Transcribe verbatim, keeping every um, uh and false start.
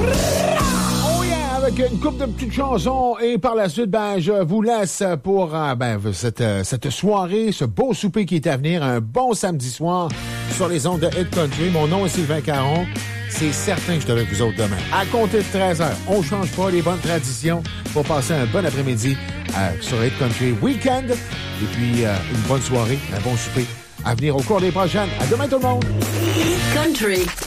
Oh yeah! Avec une couple de petites chansons et par la suite, ben, je vous laisse pour euh, ben, cette, cette soirée, ce beau souper qui est à venir, un bon samedi soir sur les ondes de Hit Country. Mon nom est Sylvain Caron. C'est certain que je suis avec vous autres demain. À compter de treize heures, on ne change pas les bonnes traditions pour passer un bon après-midi euh, sur Hit Country Weekend. Et puis, euh, une bonne soirée, un bon souper à venir au cours des prochaines. À demain tout le monde! Hit Country.